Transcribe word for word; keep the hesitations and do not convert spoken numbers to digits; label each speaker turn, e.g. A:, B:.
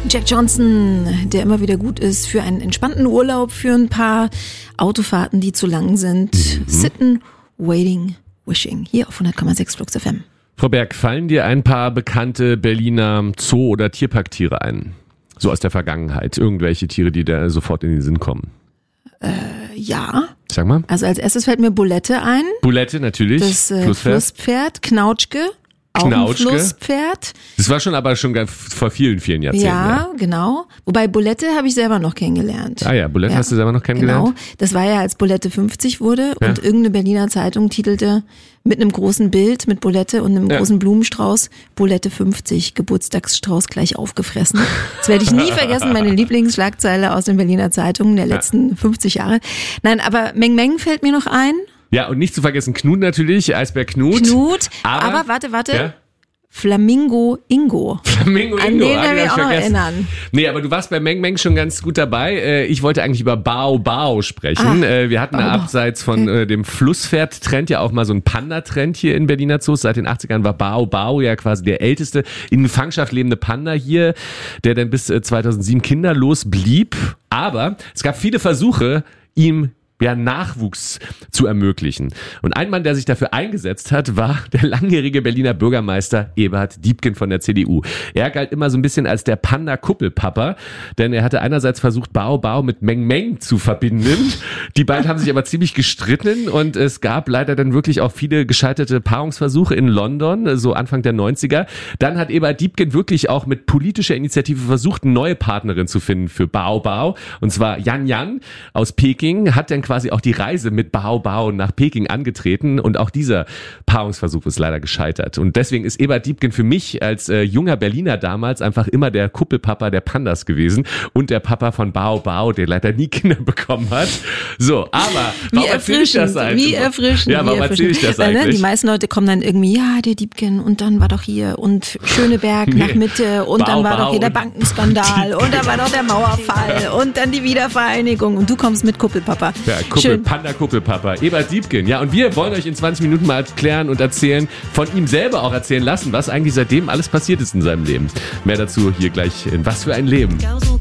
A: Jack Johnson, der immer wieder gut ist für einen entspannten Urlaub, für ein paar Autofahrten, die zu lang sind. Mhm. Sitten, Waiting, Wishing. Hier auf hundert Komma sechs Flux F M.
B: Frau Berg, fallen dir ein paar bekannte Berliner Zoo- oder Tierparktiere ein? So aus der Vergangenheit. Irgendwelche Tiere, die da sofort in den Sinn kommen.
A: Äh, ja.
B: Sag mal.
A: Also als erstes fällt mir Bulette ein.
B: Bulette, natürlich.
A: Das äh,
B: Flusspferd.
A: Flusspferd. Knautschke. Auch
B: Knautschke.
A: ein Flusspferd.
B: Das war schon aber schon vor vielen, vielen Jahrzehnten.
A: Ja,
B: ja.
A: genau. Wobei Bulette habe ich selber noch kennengelernt.
B: Ah ja, Bulette
A: ja.
B: hast du selber noch kennengelernt?
A: Genau. Das war ja, als Bulette fünfzig wurde
B: Ja.
A: und irgendeine Berliner Zeitung titelte mit einem großen Bild mit Bulette und einem
B: Ja.
A: großen Blumenstrauß, Bulette fünfzig, Geburtstagsstrauß gleich aufgefressen. Das werde ich nie vergessen, meine Lieblingsschlagzeile aus den Berliner Zeitungen der letzten fünfzig Jahre. Nein, aber Meng Meng fällt mir noch ein.
B: Ja, und nicht zu vergessen Knut natürlich, Eisbär Knut.
A: Knut,
B: aber,
A: aber warte, warte.
B: Ja?
A: Flamingo Ingo.
B: Flamingo
A: An
B: Ingo,
A: den
B: ah,
A: kann ich
B: hab
A: auch noch
B: vergessen.
A: erinnern.
B: Nee, aber du warst bei Meng Meng schon ganz gut dabei. Ich wollte eigentlich über Bao Bao sprechen.
A: Ah,
B: Wir hatten
A: Bao
B: ja
A: Bao.
B: abseits von
A: Okay.
B: dem Flusspferd-Trend ja auch mal so einen Panda-Trend hier in Berliner Zoos. Seit den achtzigern war Bao Bao ja quasi der älteste in Gefangenschaft lebende Panda hier, der dann bis zweitausendsieben kinderlos blieb. Aber es gab viele Versuche, ihm ja, Nachwuchs zu ermöglichen. Und ein Mann, der sich dafür eingesetzt hat, war der langjährige Berliner Bürgermeister Eberhard Diepgen von der C D U. Er galt immer so ein bisschen als der Panda-Kuppelpapa, denn er hatte einerseits versucht, Bao Bao mit Meng Meng zu verbinden. Die beiden haben sich aber ziemlich gestritten und es gab leider dann wirklich auch viele gescheiterte Paarungsversuche in London, so Anfang der neunziger. Dann hat Eberhard Diepgen wirklich auch mit politischer Initiative versucht, eine neue Partnerin zu finden für Bao Bao. Und zwar Yan Yan aus Peking hat dann quasi auch die Reise mit Bao Bao nach Peking angetreten und auch dieser Paarungsversuch ist leider gescheitert. Und deswegen ist Eberhard Diepgen für mich als äh, junger Berliner damals einfach immer der Kuppelpapa der Pandas gewesen und der Papa von Bao Bao, der leider nie Kinder bekommen hat. So, aber warum erzähle ich das eigentlich?
A: Wie erfrischend.
B: Ja, warum erzähle ich das
A: Weil, ne,
B: eigentlich?
A: die meisten Leute kommen dann irgendwie, ja, der Diepgen und dann war doch hier und Schöneberg
B: Nee.
A: nach Mitte und
B: Bao
A: dann war
B: Bao
A: doch hier der
B: und
A: Bankenskandal und dann war doch der Mauerfall und dann die Wiedervereinigung und du kommst mit Kuppelpapa.
B: Ja, Kuppel,
A: Schön.
B: Panda-Kuppelpapa, Eberhard Diepgen. Ja, und wir wollen euch in zwanzig Minuten mal erklären und erzählen, von ihm selber auch erzählen lassen, was eigentlich seitdem alles passiert ist in seinem Leben. Mehr dazu hier gleich in Was für ein Leben.